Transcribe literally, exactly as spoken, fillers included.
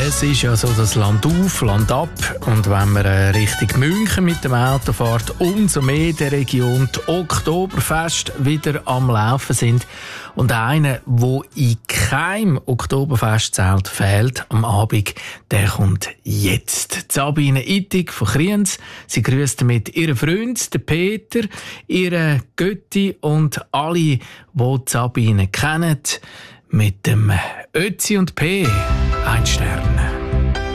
Es ist ja so das Land auf, Land ab. Und wenn man äh, Richtung München mit dem Auto fährt, umso mehr in der Region die Oktoberfest wieder am Laufen sind. Und einer, der in keinem Oktoberfestzelt fehlt am Abend, der kommt jetzt. Sabine Ittig von Kriens. Sie grüßt mit ihrem Freund, den Peter, ihre Götti und alle, die Sabine kennen, mit dem Ötzi und P. Ein Stern.